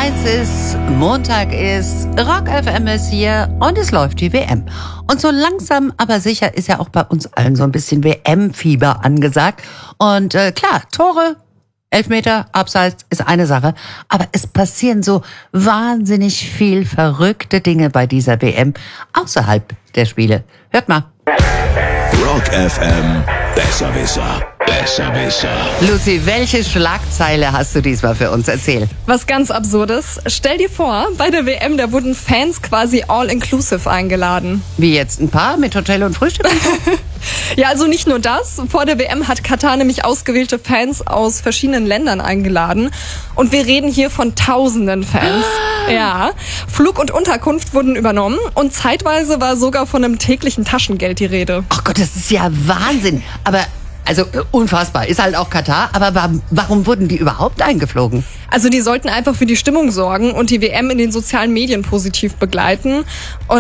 1 ist, Montag ist, Rock FM ist hier und es läuft die WM. Und so langsam, aber sicher ist ja auch bei uns allen so ein bisschen WM-Fieber angesagt. Und klar, Tore, Elfmeter, Abseits ist eine Sache. Aber es passieren so wahnsinnig viel verrückte Dinge bei dieser WM außerhalb der Spiele. Hört mal. Rock FM, Besserwisser. Besserwisser. Lucy, welche Schlagzeile hast du diesmal für uns? Erzähl. Was ganz Absurdes. Stell dir vor, bei der WM, da wurden Fans quasi all-inclusive eingeladen. Wie jetzt ein Paar mit Hotel und Frühstück? Ja, also nicht nur das. Vor der WM hat Katar nämlich ausgewählte Fans aus verschiedenen Ländern eingeladen. Und wir reden hier von tausenden Fans. Ja. Flug und Unterkunft wurden übernommen. Und zeitweise war sogar von einem täglichen Taschengeld die Rede. Ach Gott, das ist ja Wahnsinn. Aber, also unfassbar, ist halt auch Katar. Aber warum wurden die überhaupt eingeflogen? Also die sollten einfach für die Stimmung sorgen und die WM in den sozialen Medien positiv begleiten.